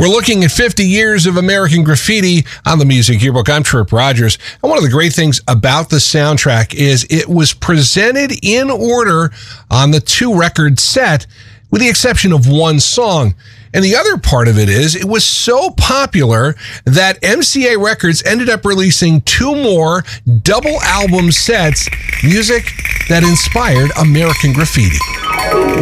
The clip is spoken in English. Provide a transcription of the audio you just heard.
We're looking at 50 years of American Graffiti on the Music Yearbook. I'm Trip Rogers. And one of the great things about the soundtrack is it was presented in order on the 2-record set, with the exception of one song. And the other part of it is it was so popular that MCA Records ended up releasing 2 more double album sets, music that inspired American Graffiti.